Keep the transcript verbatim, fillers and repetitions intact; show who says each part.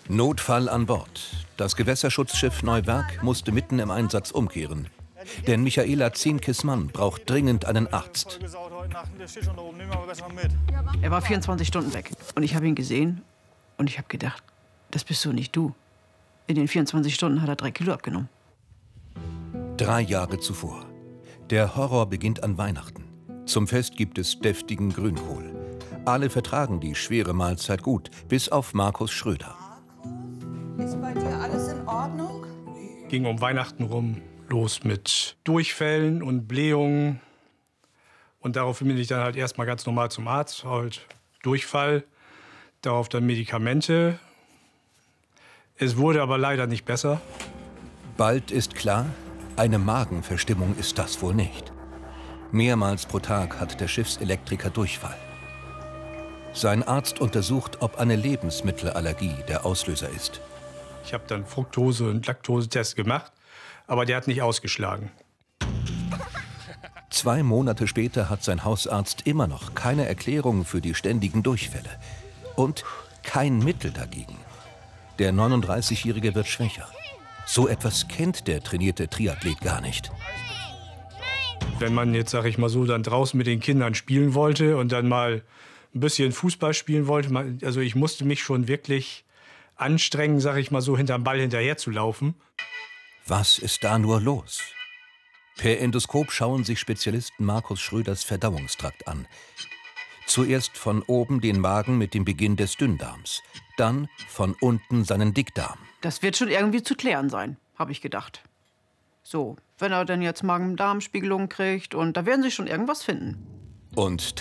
Speaker 1: Notfall an Bord. Das Gewässerschutzschiff Neuwerk musste mitten im Einsatz umkehren. Denn Michaela Zienkes-Mann braucht dringend einen Arzt.
Speaker 2: Er war vierundzwanzig Stunden weg. Und ich habe ihn gesehen und ich habe gedacht, das bist du nicht du. In den vierundzwanzig Stunden hat er drei Kilo abgenommen.
Speaker 1: Drei Jahre zuvor. Der Horror beginnt an Weihnachten. Zum Fest gibt es deftigen Grünkohl. Alle vertragen die schwere Mahlzeit gut, bis auf Markus Schröder.
Speaker 3: Ist bei dir alles in Ordnung?
Speaker 4: Ging um Weihnachten rum los mit Durchfällen und Blähungen. Und daraufhin bin ich dann halt erstmal ganz normal zum Arzt, halt Durchfall, darauf dann Medikamente. Es wurde aber leider nicht besser.
Speaker 1: Bald ist klar, eine Magenverstimmung ist das wohl nicht. Mehrmals pro Tag hat der Schiffselektriker Durchfall. Sein Arzt untersucht, ob eine Lebensmittelallergie der Auslöser ist.
Speaker 4: Ich habe dann Fructose- und Laktosetest gemacht, aber der hat nicht ausgeschlagen.
Speaker 1: Zwei Monate später hat sein Hausarzt immer noch keine Erklärung für die ständigen Durchfälle. Und kein Mittel dagegen. Der neununddreißigjährige wird schwächer. So etwas kennt der trainierte Triathlet gar nicht.
Speaker 4: Wenn man jetzt, sag ich mal so, dann draußen mit den Kindern spielen wollte und dann mal ein bisschen Fußball spielen wollte, also ich musste mich schon wirklich anstrengen, sag ich mal so, hinterm Ball hinterher zu laufen.
Speaker 1: Was ist da nur los? Per Endoskop schauen sich Spezialisten Markus Schröders Verdauungstrakt an. Zuerst von oben den Magen mit dem Beginn des Dünndarms, dann von unten seinen Dickdarm.
Speaker 2: Das wird schon irgendwie zu klären sein, habe ich gedacht. So, wenn er dann jetzt Magen-Darm-Spiegelung kriegt und da werden sie schon irgendwas finden.
Speaker 1: Und